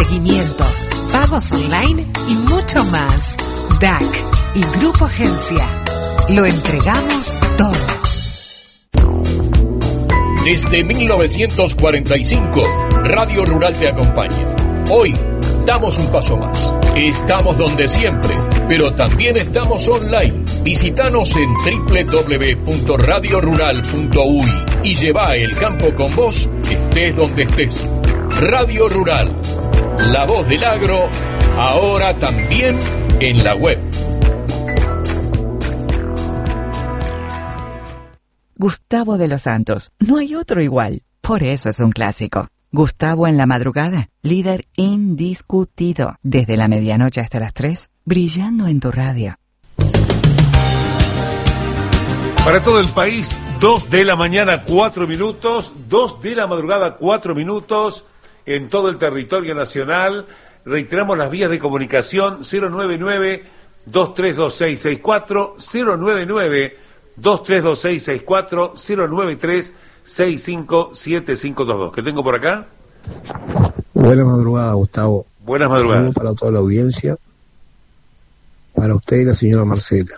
seguimientos, pagos online y mucho más. DAC y Grupo Agencia. Lo entregamos todo. Desde 1945, Radio Rural te acompaña. Hoy damos un paso más. Estamos donde siempre, pero también estamos online. Visítanos en www.radiorural.uy y lleva el campo con vos, estés donde estés. Radio Rural, la voz del agro, ahora también en la web. Gustavo de los Santos, no hay otro igual. Por eso es un clásico. Gustavo en la madrugada, líder indiscutido. Desde la medianoche hasta las 3, brillando en tu radio. Para todo el país, 2 de la mañana, 4 minutos. 2 de la madrugada, 4 minutos. En todo el territorio nacional. Reiteramos las vías de comunicación: 099-232664, 099-232664, 093-657522. ¿Qué tengo por acá? Buenas madrugadas, Gustavo. Buenas madrugadas. Saludos para toda la audiencia, para usted y la señora Marcela.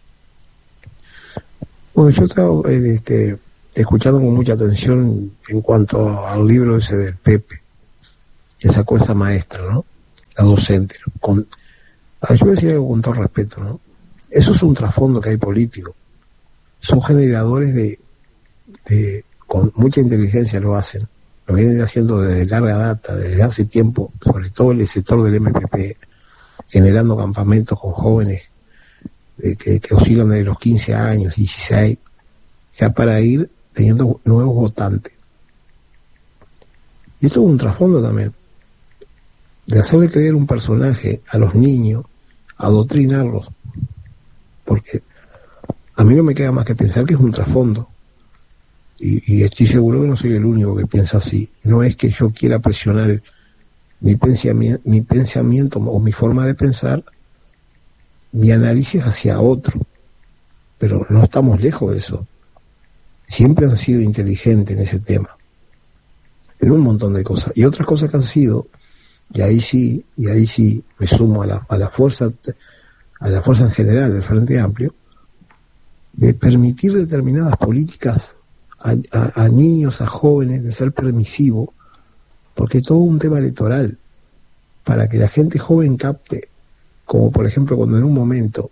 Bueno, yo estaba escuchando con mucha atención en cuanto al libro ese del Pepe, que sacó esa maestra, ¿no? La docente. Yo voy a decir algo con todo respeto, ¿no? Eso es un trasfondo que hay político. Son generadores con mucha inteligencia lo hacen. Lo vienen haciendo desde larga data, desde hace tiempo, sobre todo en el sector del MPP, generando campamentos con jóvenes que oscilan de los 15 años, 16, ya para ir teniendo nuevos votantes. Y esto es un trasfondo también, de hacerle creer un personaje a los niños, adoctrinarlos, porque a mí no me queda más que pensar que es un trasfondo, y estoy seguro que no soy el único que piensa así. No es que yo quiera presionar mi pensamiento o mi forma de pensar, mi análisis hacia otro, pero no estamos lejos de eso. Siempre han sido inteligentes en ese tema, en un montón de cosas, y otras cosas que han sido, y ahí sí me sumo a la fuerza en general del Frente Amplio, de permitir determinadas políticas a niños, a jóvenes, de ser permisivo, porque todo un tema electoral, para que la gente joven capte, como por ejemplo cuando en un momento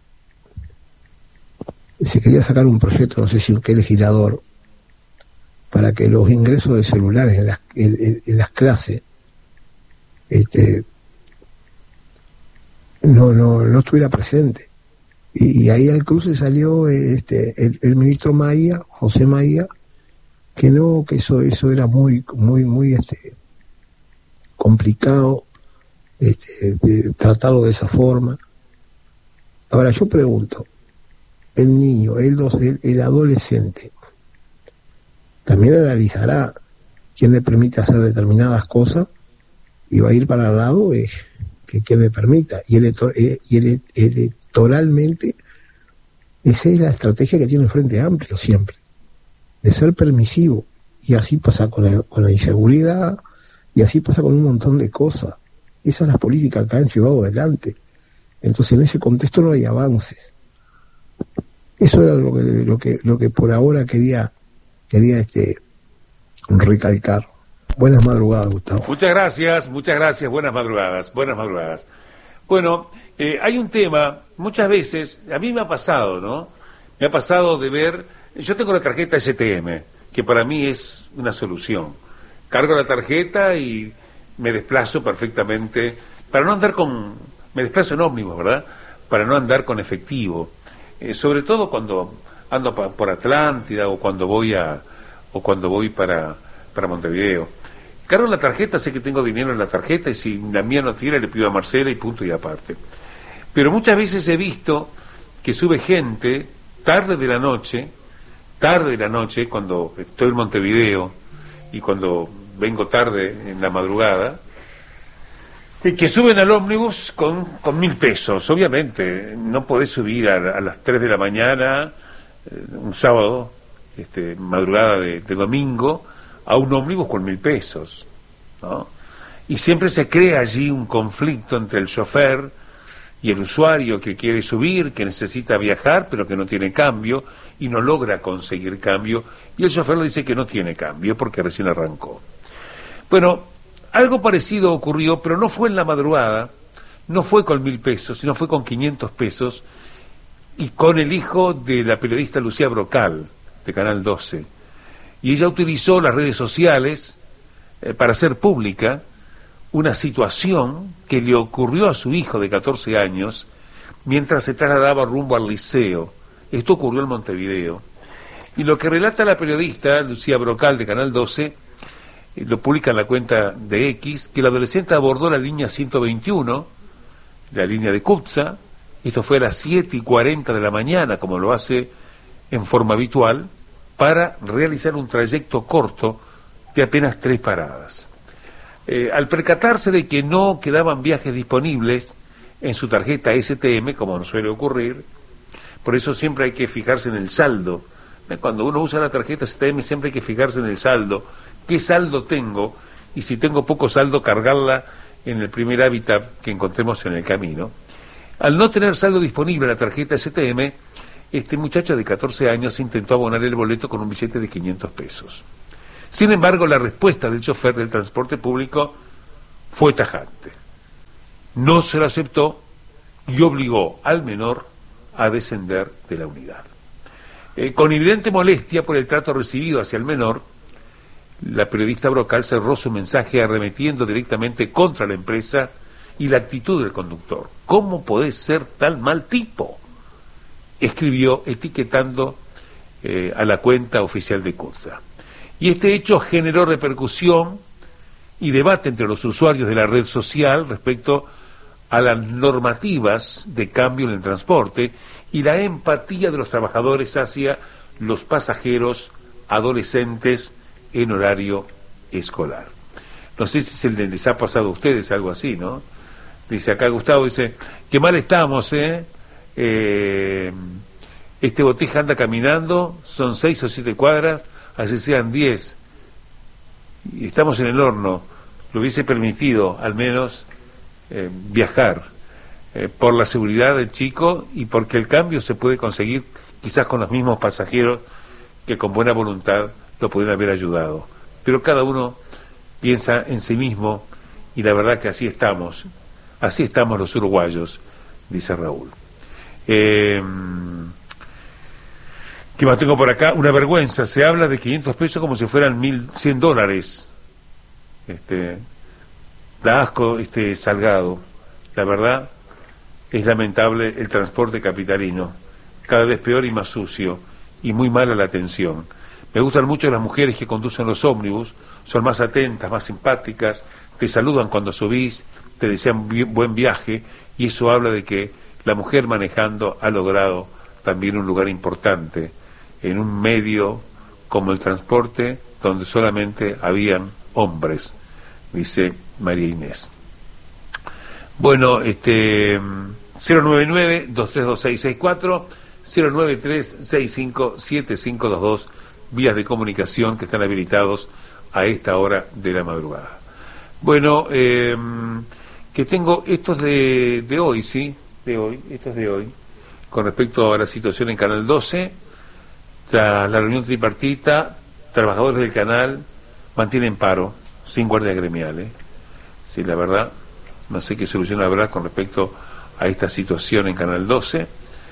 se quería sacar un proyecto, no sé si qué legislador, para que los ingresos de celulares en las clases no estuviera presente, y ahí al cruce salió el ministro Maía, José Maía, que eso era muy complicado, tratarlo de esa forma. Ahora yo pregunto, el niño, el adolescente, también analizará quién le permite hacer determinadas cosas y va a ir para el lado que quien le permita, y electoralmente esa es la estrategia que tiene el Frente Amplio siempre, de ser permisivo, y así pasa con la inseguridad, y así pasa con un montón de cosas. Esas son las políticas que han llevado adelante. Entonces en ese contexto no hay avances. Eso era lo que por ahora quería recalcar. Buenas madrugadas, Gustavo. Muchas gracias, buenas madrugadas. Bueno, hay un tema, muchas veces, a mí me ha pasado, ¿no? Me ha pasado de ver, yo tengo la tarjeta STM, que para mí es una solución. Cargo la tarjeta y me desplazo perfectamente, para no andar me desplazo en ómnibus, ¿verdad? Para no andar con efectivo, sobre todo cuando ando por Atlántida o cuando voy para Montevideo. Cargo la tarjeta, sé que tengo dinero en la tarjeta, y si la mía no tiene le pido a Marcela y punto y aparte. Pero muchas veces he visto que sube gente tarde de la noche, cuando estoy en Montevideo y cuando vengo tarde en la madrugada, que suben al ómnibus con 1.000 pesos. Obviamente no podés subir a las 3 de la mañana un sábado, madrugada de domingo, a un ómnibus con 1.000 pesos, ¿no? y siempre se crea allí un conflicto entre el chofer y el usuario que quiere subir, que necesita viajar, pero que no tiene cambio, y no logra conseguir cambio, y el chofer le dice que no tiene cambio porque recién arrancó. Bueno, algo parecido ocurrió, pero no fue en la madrugada, no fue con 1.000 pesos, sino fue con 500 pesos, y con el hijo de la periodista Lucía Brocal, de Canal 12. Y ella utilizó las redes sociales para hacer pública una situación que le ocurrió a su hijo de 14 años mientras se trasladaba rumbo al liceo. Esto ocurrió en Montevideo. Y lo que relata la periodista Lucía Brocal de Canal 12, lo publica en la cuenta de X, que el adolescente abordó la línea 121, la línea de Cutsa. Esto fue a las 7:40 de la mañana, como lo hace en forma habitual, para realizar un trayecto corto de apenas 3 paradas. Al percatarse de que no quedaban viajes disponibles en su tarjeta STM, como nos suele ocurrir, por eso siempre hay que fijarse en el saldo. Cuando uno usa la tarjeta STM siempre hay que fijarse en el saldo, qué saldo tengo, y si tengo poco saldo, cargarla en el primer hábitat que encontremos en el camino. Al no tener saldo disponible en la tarjeta STM, este muchacho de 14 años intentó abonar el boleto con un billete de 500 pesos. Sin embargo, la respuesta del chofer del transporte público fue tajante. No se lo aceptó y obligó al menor a descender de la unidad. Con evidente molestia por el trato recibido hacia el menor, la periodista Brocal cerró su mensaje arremetiendo directamente contra la empresa y la actitud del conductor. ¿Cómo podés ser tan mal tipo?, escribió etiquetando a la cuenta oficial de CUTSA. Y este hecho generó repercusión y debate entre los usuarios de la red social respecto a las normativas de cambio en el transporte y la empatía de los trabajadores hacia los pasajeros adolescentes en horario escolar. No sé si les ha pasado a ustedes algo así, ¿no? Dice acá Gustavo, dice, qué mal estamos, este botija anda caminando, son 6 o 7 cuadras, así sean 10, y estamos en el horno. Le hubiese permitido al menos viajar por la seguridad del chico y porque el cambio se puede conseguir quizás con los mismos pasajeros que con buena voluntad lo pudieran haber ayudado. Pero cada uno piensa en sí mismo y la verdad que así estamos los uruguayos, dice Raúl. ¿Qué más tengo por acá? Una vergüenza, se habla de 500 pesos como si fueran $1.100. Da asco Salgado. La verdad es lamentable el transporte capitalino, cada vez peor y más sucio, y muy mala la atención. Me gustan mucho las mujeres que conducen los ómnibus, son más atentas, más simpáticas, te saludan cuando subís, te desean buen viaje, y eso habla de que la mujer manejando ha logrado también un lugar importante en un medio como el transporte donde solamente habían hombres, dice María Inés. Bueno, 099-232664, 093-657522, vías de comunicación que están habilitados a esta hora de la madrugada. Bueno, que tengo estos de hoy, ¿sí? Estos de hoy, con respecto a la situación en Canal 12, tras la reunión tripartita, trabajadores del canal mantienen paro, sin guardia gremial, Sí, la verdad, no sé qué solución habrá con respecto a esta situación en Canal 12.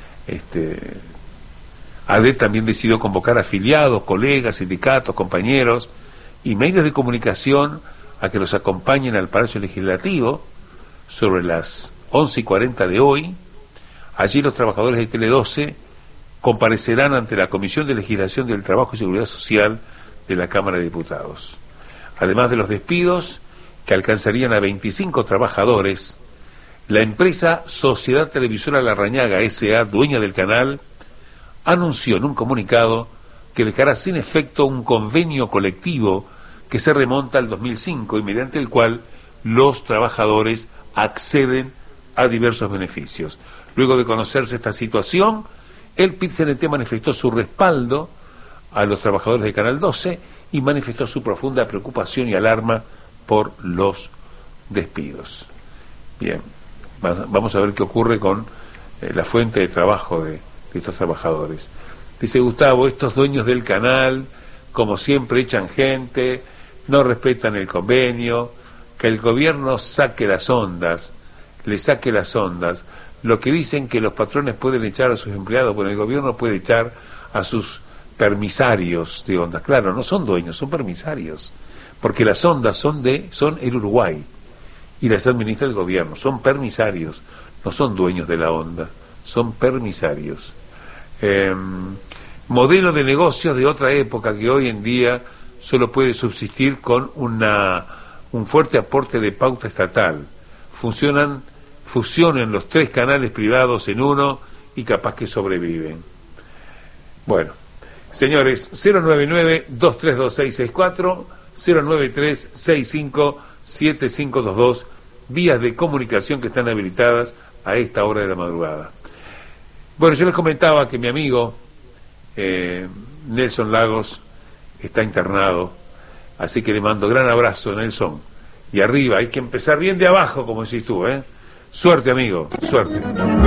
ADET también decidió convocar afiliados, colegas, sindicatos, compañeros y medios de comunicación a que los acompañen al Palacio Legislativo sobre las 11:40 de hoy. Allí los trabajadores de Tele 12 comparecerán ante la Comisión de Legislación del Trabajo y Seguridad Social de la Cámara de Diputados. Además de los despidos, que alcanzarían a 25 trabajadores, la empresa Sociedad Televisora Larrañaga S.A., dueña del canal, anunció en un comunicado que dejará sin efecto un convenio colectivo que se remonta al 2005 y mediante el cual los trabajadores acceden a diversos beneficios. Luego de conocerse esta situación, el PIT-CNT manifestó su respaldo a los trabajadores de Canal 12 y manifestó su profunda preocupación y alarma por los despidos. Bien, vamos a ver qué ocurre con la fuente de trabajo de estos trabajadores. Dice Gustavo, estos dueños del canal, como siempre, echan gente, no respetan el convenio, que el gobierno saque las ondas, le saque las ondas. Lo que dicen que los patrones pueden echar a sus empleados, bueno, el gobierno puede echar a sus permisarios de ondas. Claro, no son dueños, son permisarios, porque las ondas son el Uruguay y las administra el gobierno, son permisarios, no son dueños de la onda, son permisarios. Modelo de negocios de otra época que hoy en día solo puede subsistir con un fuerte aporte de pauta estatal. Fusionen los 3 canales privados en uno y capaz que sobreviven. Bueno, señores, 099-232664, 093-657522, vías de comunicación que están habilitadas a esta hora de la madrugada. Bueno, yo les comentaba que mi amigo Nelson Lagos está internado, así que le mando gran abrazo, Nelson, y arriba, hay que empezar bien de abajo, como decís tú, Suerte, amigo, suerte.